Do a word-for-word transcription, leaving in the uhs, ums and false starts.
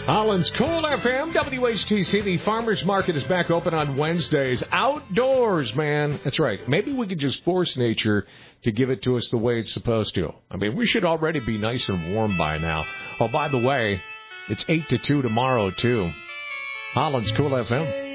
Holland's Cool F M, W H T C. The farmers market is back open on Wednesdays. Outdoors, man. That's right. Maybe we could just force nature to give it to us the way it's supposed to. I mean, we should already be nice and warm by now. Oh, by the way, it's eight to two tomorrow, too. Holland's Cool F M.